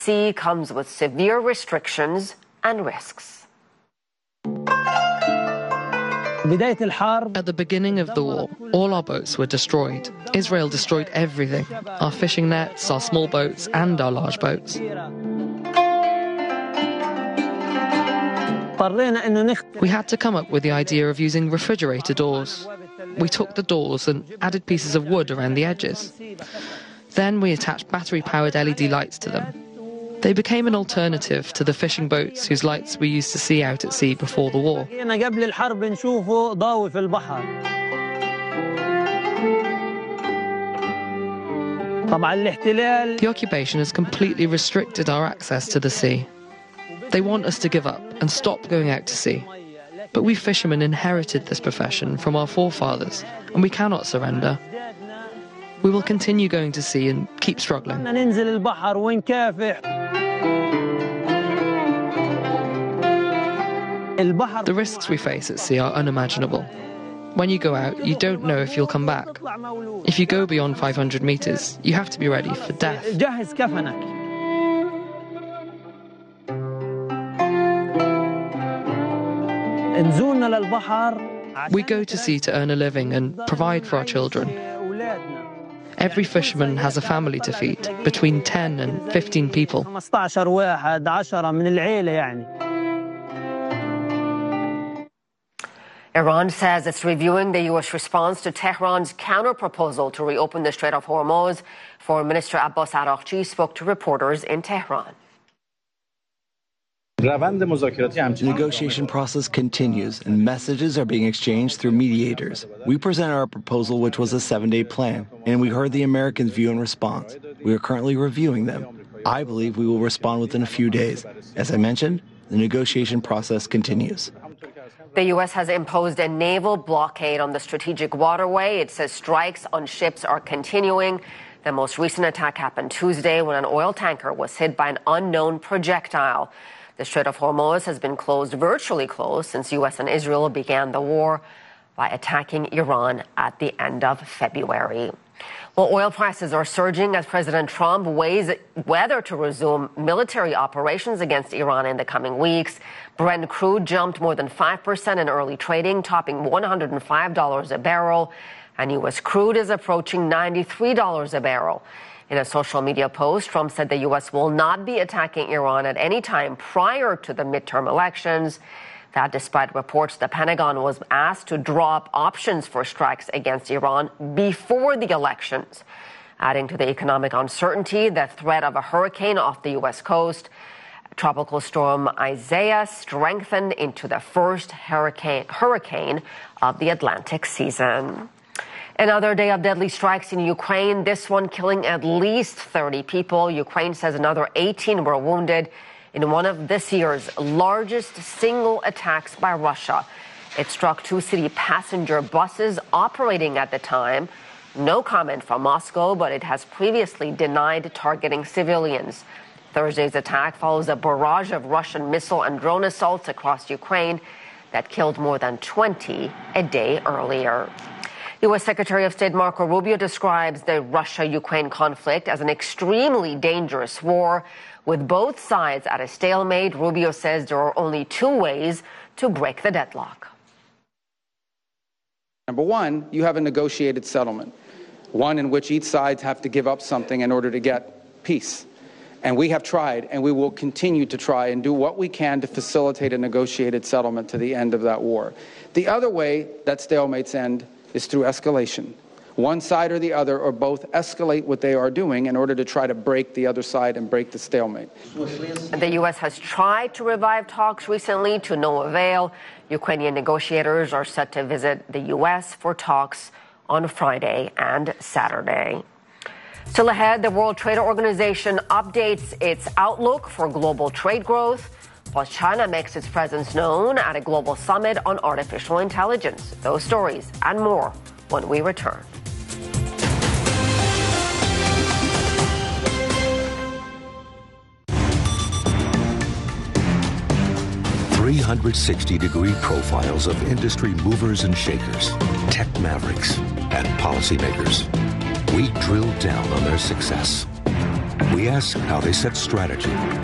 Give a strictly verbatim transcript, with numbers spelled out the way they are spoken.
Sea comes with severe restrictions and risks. At the beginning of the war, all our boats were destroyed. Israel destroyed everything, our fishing nets, our small boats and our large boats. We had to come up with the idea of using refrigerator doors. We took the doors and added pieces of wood around the edges. Then we attached battery-powered L E D lights to them. They became an alternative to the fishing boats whose lights we used to see out at sea before the war. The occupation has completely restricted our access to the sea. They want us to give up and stop going out to sea. But we fishermen inherited this profession from our forefathers, and we cannot surrender. We will continue going to sea and keep struggling. The risks we face at sea are unimaginable. When you go out, you don't know if you'll come back. If you go beyond five hundred meters, you have to be ready for death. We go to sea to earn a living and provide for our children. Every fisherman has a family to feed, between ten and fifteen people. Iran says it's reviewing the U S response to Tehran's counter-proposal to reopen the Strait of Hormuz. Foreign Minister Abbas Araghchi spoke to reporters in Tehran. The negotiation process continues, and messages are being exchanged through mediators. We presented our proposal, which was a seven-day plan, and we heard the Americans' view and response. We are currently reviewing them. I believe we will respond within a few days. As I mentioned, the negotiation process continues. The U S has imposed a naval blockade on the strategic waterway. It says strikes on ships are continuing. The most recent attack happened Tuesday when an oil tanker was hit by an unknown projectile. The Strait of Hormuz has been closed, virtually closed, since U S and Israel began the war by attacking Iran at the end of February. Well, oil prices are surging as President Trump weighs whether to resume military operations against Iran in the coming weeks. Brent crude jumped more than five percent in early trading, topping one hundred five dollars a barrel, and U S crude is approaching ninety-three dollars a barrel. In a social media post, Trump said the U S will not be attacking Iran at any time prior to the midterm elections. That despite reports the Pentagon was asked to draw up options for strikes against Iran before the elections. Adding to the economic uncertainty, the threat of a hurricane off the U S coast. Tropical storm Isaias strengthened into the first hurricane, hurricane of the Atlantic season. Another day of deadly strikes in Ukraine, this one killing at least thirty people. Ukraine says another eighteen were wounded in one of this year's largest single attacks by Russia. It struck two city passenger buses operating at the time. No comment from Moscow, but it has previously denied targeting civilians. Thursday's attack follows a barrage of Russian missile and drone assaults across Ukraine that killed more than twenty a day earlier. U S Secretary of State Marco Rubio describes the Russia-Ukraine conflict as an extremely dangerous war. With both sides at a stalemate, Rubio says there are only two ways to break the deadlock. Number one, you have a negotiated settlement, one in which each side have to give up something in order to get peace. And we have tried, and we will continue to try and do what we can to facilitate a negotiated settlement to the end of that war. The other way that stalemates end is through escalation. One side or the other, or both, escalate what they are doing in order to try to break the other side and break the stalemate. The U S has tried to revive talks recently to no avail. Ukrainian negotiators are set to visit the U S for talks on Friday and Saturday. Still ahead, the World Trade Organization updates its outlook for global trade growth. Plus, China makes its presence known at a global summit on artificial intelligence. Those stories and more when we return. three hundred sixty degree profiles of industry movers and shakers, tech mavericks, and policymakers. We drill down on their success We ask how they set strategy